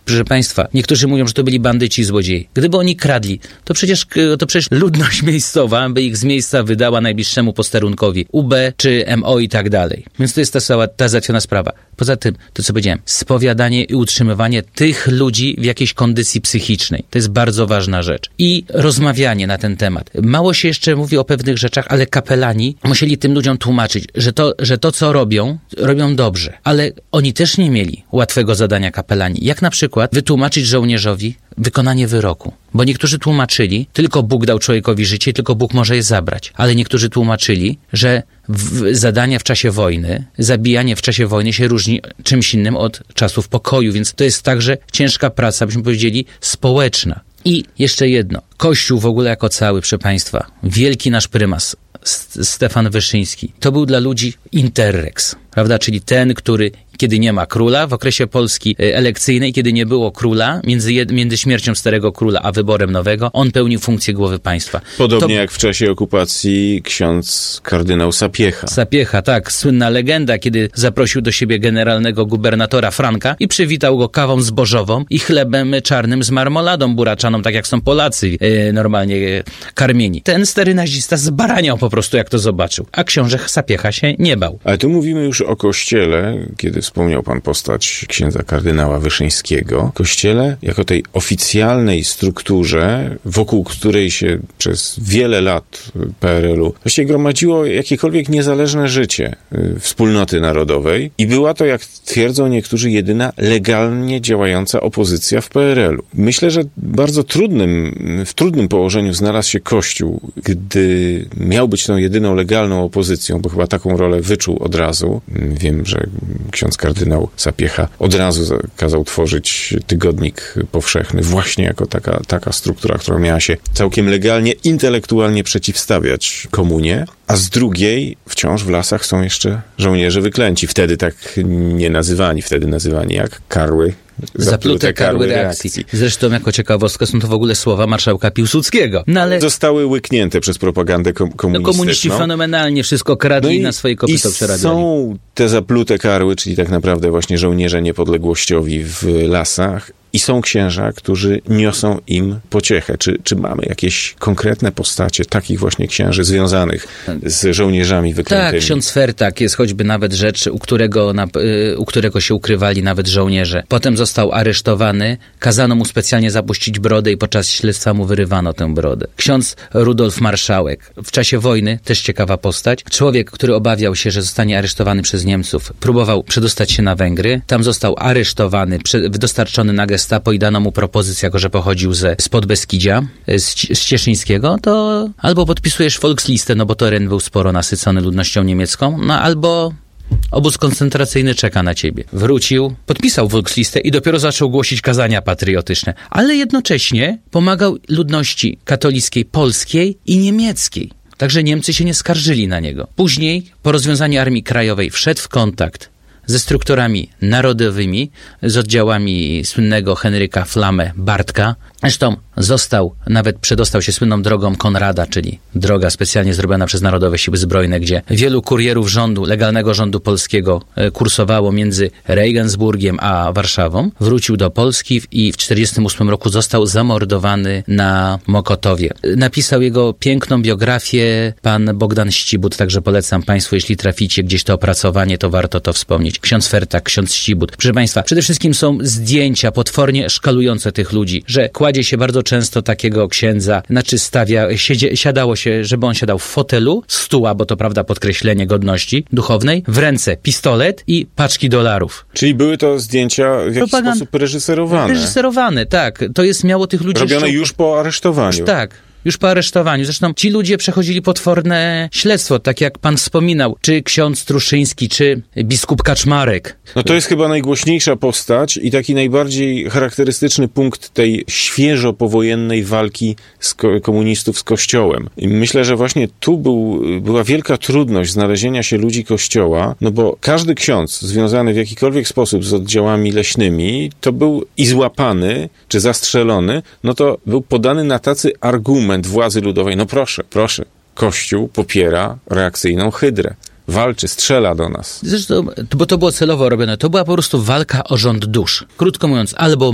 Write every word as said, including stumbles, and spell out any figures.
Proszę państwa, niektórzy mówią, że to byli bandyci i złodziei. Gdyby oni kradli, to przecież, to przecież ludność miejscowa by ich z miejsca wydała najbliższemu posterunkowi U B czy M O i tak dalej. Więc to jest ta cała ta załatwiona sprawa. Poza tym, to co powiedziałem, spowiadanie i utrzymywanie tych ludzi w jakiejś kondycji psychicznej. To jest bardzo ważna rzecz. I rozmawianie na ten temat. Mało się jeszcze mówi o pewnych rzeczach, ale kapelani musieli tym ludziom tłumaczyć, że to, że to co robią, robią dobrze. Ale oni też nie mieli łatwego zadania kapelani. Jak na przykład wytłumaczyć żołnierzowi wykonanie wyroku. Bo niektórzy tłumaczyli, tylko Bóg dał człowiekowi życie, tylko Bóg może je zabrać. Ale niektórzy tłumaczyli, że w zadania w czasie wojny, zabijanie w czasie wojny się różni czymś innym od czasów pokoju, więc to jest także ciężka praca, byśmy powiedzieli, społeczna. I jeszcze jedno. Kościół w ogóle jako cały, proszę państwa, wielki nasz prymas, Stefan Wyszyński, to był dla ludzi interrex, prawda? Czyli ten, który, kiedy nie ma króla, w okresie Polski elekcyjnej, kiedy nie było króla, między, jed, między śmiercią starego króla a wyborem nowego, on pełnił funkcję głowy państwa. Podobnie to... jak w czasie okupacji ksiądz kardynał Sapiecha. Sapiecha, tak. Słynna legenda, kiedy zaprosił do siebie generalnego gubernatora Franka i przywitał go kawą zbożową i chlebem czarnym z marmoladą buraczaną, tak jak są Polacy yy, normalnie yy, karmieni. Ten stary nazista zbaraniał po prostu, jak to zobaczył. A książę Sapiecha się nie bał. Ale tu mówimy już o kościele, kiedy wspomniał pan postać księdza kardynała Wyszyńskiego. Kościele jako tej oficjalnej strukturze, wokół której się przez wiele lat P R L u właściwie gromadziło jakiekolwiek niezależne życie wspólnoty narodowej i była to, jak twierdzą niektórzy, jedyna legalnie działająca opozycja w P R L u. Myślę, że bardzo trudnym, w trudnym położeniu znalazł się Kościół, gdy miał być tą jedyną legalną opozycją, bo chyba taką rolę wyczuł od razu. Wiem, że ksiądz kardynał Sapiecha od razu kazał tworzyć tygodnik powszechny właśnie jako taka, taka struktura, która miała się całkiem legalnie, intelektualnie przeciwstawiać komunie, a z drugiej wciąż w lasach są jeszcze żołnierze wyklęci. Wtedy tak nie nazywani, wtedy nazywani jak karły. Zaplute, Zaplute karły, karły reakcji. reakcji. Zresztą jako ciekawostkę są to w ogóle słowa marszałka Piłsudskiego. No ale... Zostały łyknięte przez propagandę kom- komunistyczną. No komuniści fenomenalnie wszystko kradli, no na swoje kopyto przerabiali. Są te zaplute karły, czyli tak naprawdę właśnie żołnierze niepodległościowi w lasach. I są księża, którzy niosą im pociechę. Czy, czy mamy jakieś konkretne postacie takich właśnie księży związanych z żołnierzami wyklętymi? Tak, ksiądz Fertak jest choćby nawet rzecz, u którego, na, u którego się ukrywali nawet żołnierze. Potem został aresztowany, kazano mu specjalnie zapuścić brodę i podczas śledztwa mu wyrywano tę brodę. Ksiądz Rudolf Marszałek. W czasie wojny, też ciekawa postać, człowiek, który obawiał się, że zostanie aresztowany przez Niemców, próbował przedostać się na Węgry. Tam został aresztowany, dostarczony na Gestapo i dano mu propozycję, jako że pochodził ze, z Podbeskidzia, z, z Cieszyńskiego, to albo podpisujesz Volkslistę, no bo teren był sporo nasycony ludnością niemiecką, no albo obóz koncentracyjny czeka na ciebie. Wrócił, podpisał Volkslistę i dopiero zaczął głosić kazania patriotyczne, ale jednocześnie pomagał ludności katolickiej polskiej i niemieckiej. Także Niemcy się nie skarżyli na niego. Później, po rozwiązaniu Armii Krajowej, wszedł w kontakt ze strukturami narodowymi, z oddziałami słynnego Henryka Flamme Bartka. Zresztą został, nawet przedostał się słynną drogą Konrada, czyli droga specjalnie zrobiona przez Narodowe Siły Zbrojne, gdzie wielu kurierów rządu, legalnego rządu polskiego kursowało między Regensburgiem a Warszawą. Wrócił do Polski i w tysiąc dziewięćset czterdziestym ósmym roku został zamordowany na Mokotowie. Napisał jego piękną biografię pan Bogdan Ścibut, także polecam państwu, jeśli traficie gdzieś to opracowanie, to warto to wspomnieć. Ksiądz Fertak, ksiądz Ścibut. Proszę państwa, przede wszystkim są zdjęcia potwornie szkalujące tych ludzi, że kładzie się bardzo często takiego księdza, znaczy stawia, siedzie, siadało się, żeby on siadał w fotelu, stuła, bo to prawda podkreślenie godności duchownej, w ręce pistolet i paczki dolarów. Czyli były to zdjęcia w jakiś Propagand... sposób reżyserowane? Reżyserowane, tak. To jest miało tych ludzi... Robione już po aresztowaniu. Tak. Już po aresztowaniu. Zresztą ci ludzie przechodzili potworne śledztwo, tak jak pan wspominał, czy ksiądz Truszyński, czy biskup Kaczmarek. No to jest chyba najgłośniejsza postać i taki najbardziej charakterystyczny punkt tej świeżo powojennej walki z ko- komunistów z Kościołem. I myślę, że właśnie tu był, była wielka trudność znalezienia się ludzi Kościoła, no bo każdy ksiądz związany w jakikolwiek sposób z oddziałami leśnymi, to był i złapany, czy zastrzelony, no to był podany na tacy argument władzy ludowej. No proszę, proszę, Kościół popiera reakcyjną hydrę. Walczy, strzela do nas. Zresztą, bo to było celowo robione. To była po prostu walka o rząd dusz. Krótko mówiąc, albo